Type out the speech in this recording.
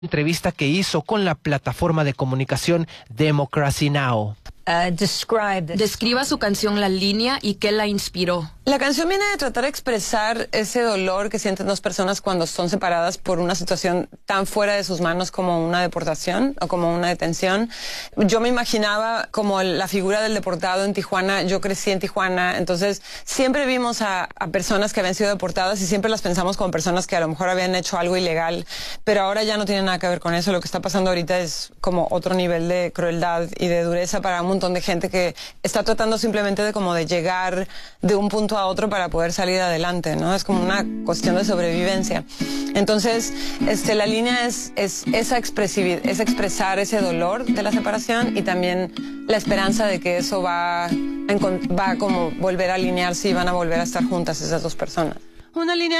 Entrevista que hizo con la plataforma de comunicación Democracy Now! Describa su canción La Línea y qué la inspiró. La canción viene de tratar de expresar ese dolor que sienten dos personas cuando son separadas por una situación tan fuera de sus manos como una deportación o como una detención. Yo me imaginaba como la figura del deportado en Tijuana. Yo crecí en Tijuana, entonces siempre vimos a personas que habían sido deportadas y siempre las pensamos como personas que a lo mejor habían hecho algo ilegal, pero ahora ya no tiene nada que ver con eso. Lo que está pasando ahorita es como otro nivel de crueldad y de dureza para un montón de gente que está tratando simplemente de como de llegar de un punto a otro para poder salir adelante, ¿no? Es como una cuestión de sobrevivencia. Entonces, la línea es esa expresividad, es expresar ese dolor de la separación y también la esperanza de que eso va a como volver a alinearse y van a volver a estar juntas esas dos personas. Una línea